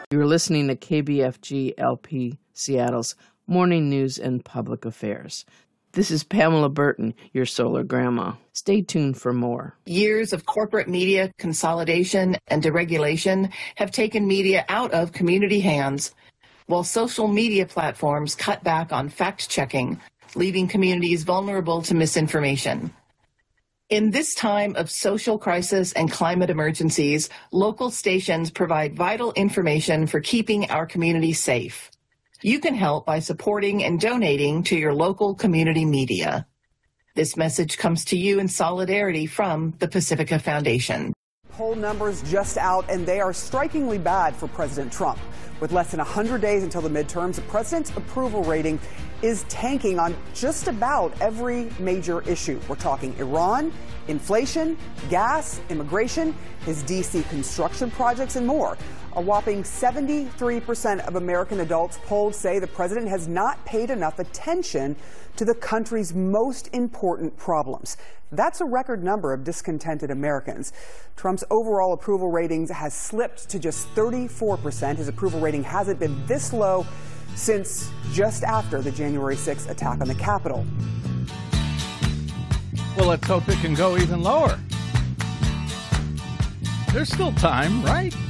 You're listening to KBFG LP Seattle's Morning News and Public Affairs. This is Pamela Burton, your solar grandma. Stay tuned for more. Years of corporate media consolidation and deregulation have taken media out of community hands, while social media platforms cut back on fact-checking, leaving communities vulnerable to misinformation. In this time of social crisis and climate emergencies, local stations provide vital information for keeping our communities safe. You can help by supporting and donating to your local community media. This message comes to you in solidarity from the Pacifica Foundation. Poll numbers just out, and they are strikingly bad for President Trump. With less than 100 days until the midterms, the president's approval rating is tanking on just about every major issue. We're talking Iran, inflation, gas, immigration, his D.C. construction projects, and more. A whopping 73% of American adults polled say the president has not paid enough attention to the country's most important problems. That's a record number of discontented Americans. Trump's overall approval ratings has slipped to just 34%. His approval rating hasn't been this low since just after the January 6th attack on the Capitol. Well, let's hope it can go even lower. There's still time, right?